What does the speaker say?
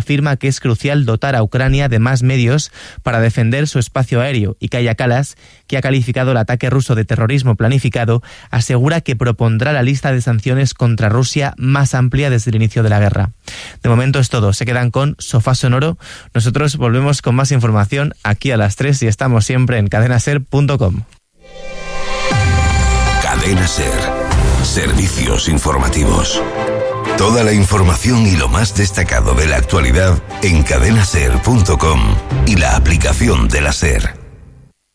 afirma que es crucial dotar a Ucrania de más medios para defender su espacio aéreo, y Kaja Kallas, que ha calificado el ataque ruso de terrorismo planificado, asegura que propondrá la lista de sanciones contra Rusia más amplia desde el inicio de la guerra. De momento es todo. Se quedan con Sofá Sonoro. Nosotros volvemos con más información aquí a las 3 y estamos siempre en cadenaser.com. Cadena Ser. Servicios informativos. Toda la información y lo más destacado de la actualidad en cadenaser.com y la aplicación de la SER.